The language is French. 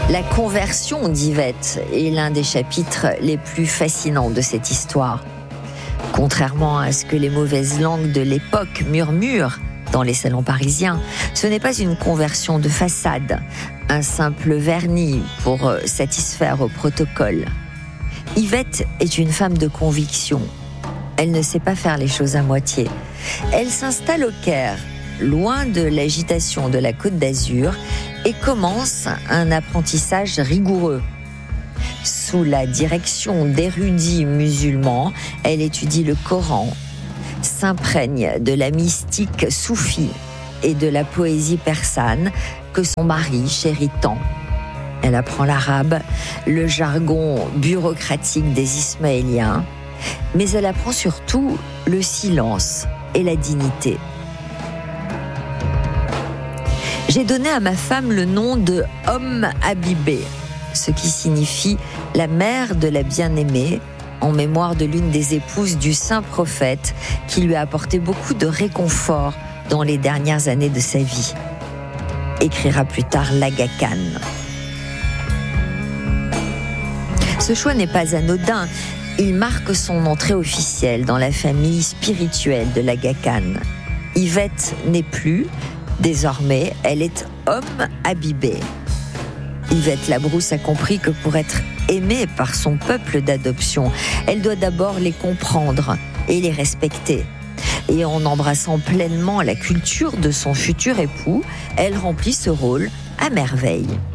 La conversion d'Yvette est l'un des chapitres les plus fascinants de cette histoire. Contrairement à ce que les mauvaises langues de l'époque murmurent dans les salons parisiens, ce n'est pas une conversion de façade, un simple vernis pour satisfaire au protocole. Yvette est une femme de conviction. Elle ne sait pas faire les choses à moitié. Elle s'installe au Caire, loin de l'agitation de la Côte d'Azur, et commence un apprentissage rigoureux. Sous la direction d'érudits musulmans, elle étudie le Coran, s'imprègne de la mystique soufie et de la poésie persane que son mari chérit tant. Elle apprend l'arabe, le jargon bureaucratique des Ismaéliens, mais elle apprend surtout le silence et la dignité. J'ai donné à ma femme le nom de Habibé, ce qui signifie la mère de la bien-aimée, en mémoire de l'une des épouses du saint prophète qui lui a apporté beaucoup de réconfort dans les dernières années de sa vie. Écrira plus tard l'Aga Khan. Ce choix n'est pas anodin. Il marque son entrée officielle dans la famille spirituelle de l'Aga Khan. Yvette n'est plus. Désormais, elle est Habibé. Yvette Labrousse a compris que pour être aimée par son peuple d'adoption, elle doit d'abord les comprendre et les respecter. Et en embrassant pleinement la culture de son futur époux, elle remplit ce rôle à merveille.